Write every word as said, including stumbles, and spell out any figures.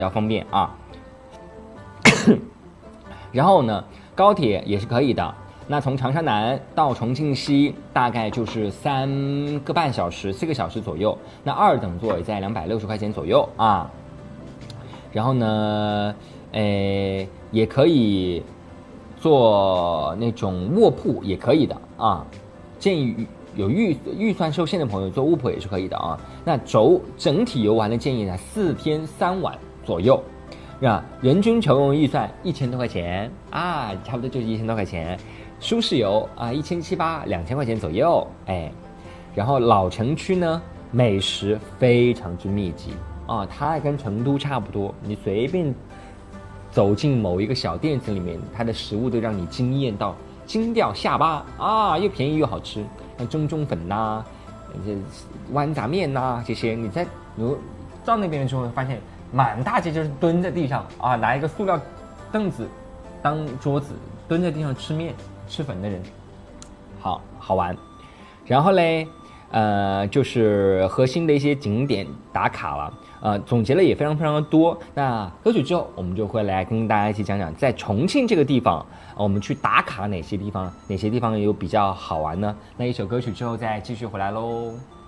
较方便啊。然后呢，高铁也是可以的。那从长沙南到重庆西大概就是三个半小时、四个小时左右。那二等座也在两百六十块钱左右啊。然后呢，诶，也可以做那种卧铺，也可以的啊。建议有预预算受限的朋友做卧铺也是可以的啊。那轴整体游玩的建议呢，四天三晚左右。那人均球用预算一千多块钱啊，差不多就是一千多块钱。舒适游啊，一千七八两千块钱左右，哎。然后老城区呢，美食非常之密集啊，它跟成都差不多，你随便走进某一个小店子里面，它的食物都让你惊艳到惊掉下巴啊，又便宜又好吃，像蒸蒸粉呐、啊，这豌杂面呐、啊、这些，你在你到那边的时候发现。满大街就是蹲在地上啊，拿一个塑料凳子当桌子，蹲在地上吃面吃粉的人，好好玩。然后嘞，呃，就是核心的一些景点打卡了，呃，总结了也非常非常的多。那歌曲之后，我们就会来跟大家一起讲讲，在重庆这个地方，我们去打卡哪些地方，哪些地方有比较好玩呢？那一首歌曲之后再继续回来喽。